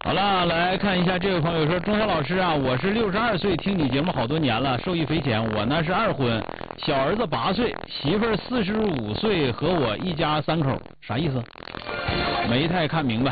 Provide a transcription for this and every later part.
好了，来看一下这位朋友说，钟晓老师啊，我是62岁，听你节目好多年了，受益匪浅。我呢是二婚，小儿子8岁，媳妇儿45岁，和我一家3口，啥意思？没太看明白。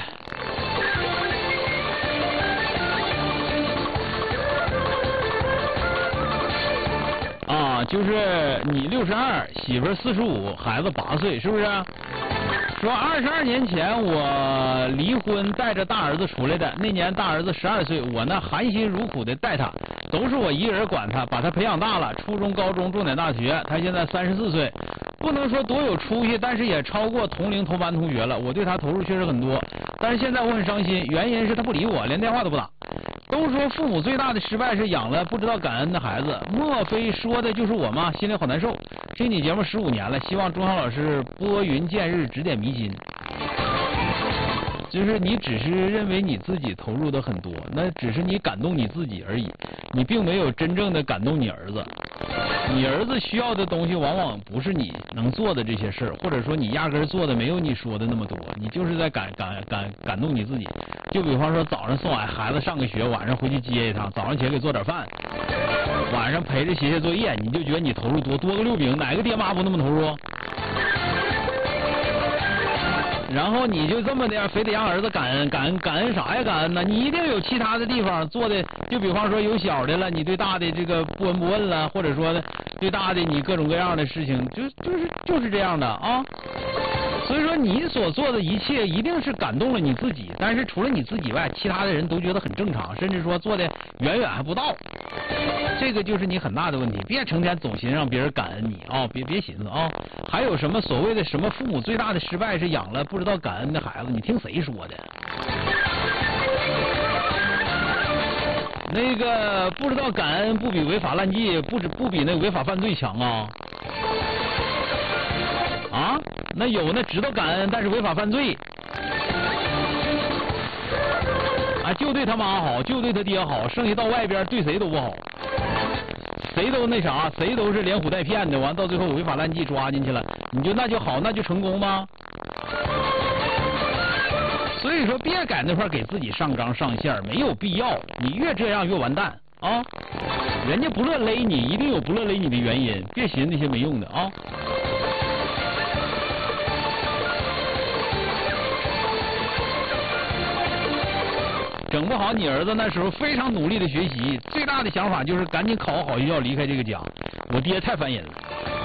啊，就是你62，媳妇儿45，孩子8岁，是不是？说22年前我离婚，带着大儿子出来的。那年大儿子12岁，我呢含辛茹苦的带他，都是我一个人管他，把他培养大了。初中、高中、重点大学，他现在34岁，不能说多有出息，但是也超过同龄同班同学了。我对他投入确实很多，但是现在我很伤心，原因是他不理我，连电话都不打。都说父母最大的失败是养了不知道感恩的孩子，莫非说的就是我吗？心里好难受。听你节目15年了，希望钟浩老师拨云见日，指点迷津。就是你只是认为你自己投入的很多，那只是你感动你自己而已，你并没有真正的感动你儿子。你儿子需要的东西往往不是你能做的这些事儿，或者说你压根做的没有你说的那么多，你就是在感动你自己。就比方说早上送完孩子上个学，晚上回去接一趟，早上起来给做点饭，晚上陪着写作业，你就觉得你投入多个6饼，哪个爹妈不那么投入？然后你就这么的，非得让儿子感恩啥呀？感恩呢？你一定有其他的地方做的，就比方说有小的了，你对大的这个不闻不问了，或者说对大的你各种各样的事情，就是这样的啊。所以说你所做的一切一定是感动了你自己，但是除了你自己外，其他的人都觉得很正常，甚至说做的远远还不到。这个就是你很大的问题，别成天总寻思让别人感恩你啊，别寻思啊。还有什么所谓的什么父母最大的失败是养了不知道感恩的孩子？你听谁说的？那个不知道感恩不比违法乱纪，不比那违法犯罪强啊？啊？那有那知道感恩但是违法犯罪啊，就对他妈好，就对他爹好，剩下到外边对谁都不好。谁都那啥，谁都是连唬带骗的，完到最后违法乱纪抓进去了，你就那就好，那就成功吗？所以说别在那块给自己上纲上线，没有必要，你越这样越完蛋啊！人家不乐勒你，一定有不乐勒你的原因，别寻思那些没用的啊！整不好你儿子那时候非常努力的学习，最大的想法就是赶紧考个好学校离开这个家。我爹太烦人了。